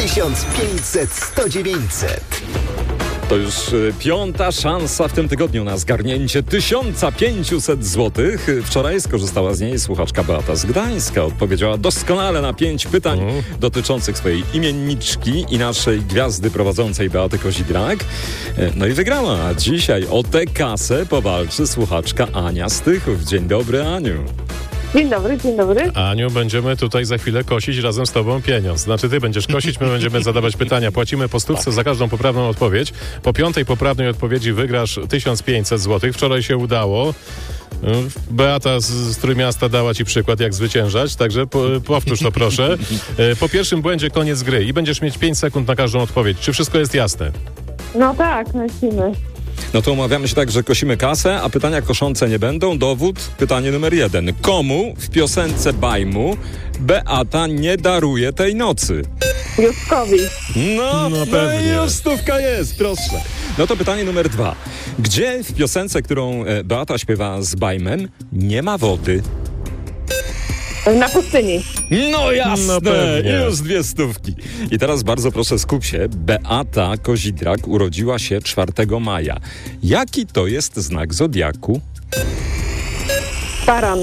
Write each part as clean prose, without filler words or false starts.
1500 100 900. To już piąta szansa w tym tygodniu na zgarnięcie 1500 zł. Wczoraj skorzystała z niej słuchaczka Beata z Gdańska. Odpowiedziała doskonale na 5 pytań dotyczących swojej imienniczki i naszej gwiazdy prowadzącej Beaty Kozidrak. No i wygrała. A dzisiaj o tę kasę powalczy słuchaczka Ania z Tychów. Dzień dobry, Aniu. Dzień dobry, dzień dobry. Aniu, będziemy tutaj za chwilę kosić razem z tobą pieniądz. Znaczy ty będziesz kosić, my będziemy zadawać pytania. Płacimy po stówce za każdą poprawną odpowiedź. Po 5. poprawnej odpowiedzi wygrasz 1500 zł. Wczoraj się udało. Beata z Trójmiasta dała ci przykład, jak zwyciężać, także powtórz to proszę. Po pierwszym błędzie koniec gry i będziesz mieć 5 sekund na każdą odpowiedź. Czy wszystko jest jasne? No tak, lecimy. No to umawiamy się tak, że kosimy kasę, a pytania koszące nie będą. Dowód, pytanie numer 1. Komu w piosence Bajmu Beata nie daruje tej nocy? Józkowi. No pewnie. Już stówka jest, proszę. No to pytanie numer 2. Gdzie w piosence, którą Beata śpiewa z Bajmem, nie ma wody? Na pustyni. No jasne, No pewnie. już 2 stówki. I teraz bardzo proszę, skup się. Beata Kozidrak urodziła się 4 maja. Jaki to jest znak zodiaku? Baran.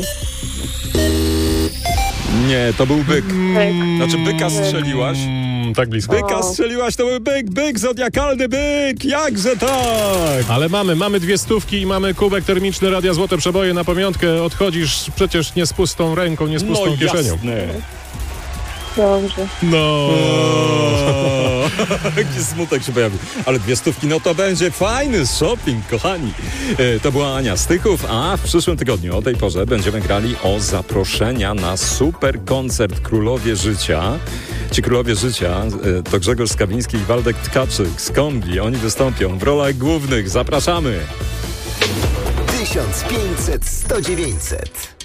Nie, to był byk. Znaczy byka strzeliłaś. Tak blisko. Byka strzeliłaś, to był byk, zodiakalny byk. Jakże tak? Ale mamy 2 stówki i mamy kubek termiczny Radia Złote Przeboje na pamiątkę. Odchodzisz przecież nie z pustą ręką, nie z pustą kieszenią. Jasne. Dobrze. No. Jaki smutek się pojawił. Ale 2 stówki, no to będzie fajny shopping, kochani. To była Ania z Tychów, a w przyszłym tygodniu o tej porze będziemy grali o zaproszenia na super koncert Królowie Życia. Ci Królowie Życia to Grzegorz Skawiński i Waldek Tkaczyk z Kombi. Oni wystąpią w rolach głównych. Zapraszamy. 1500 100 900.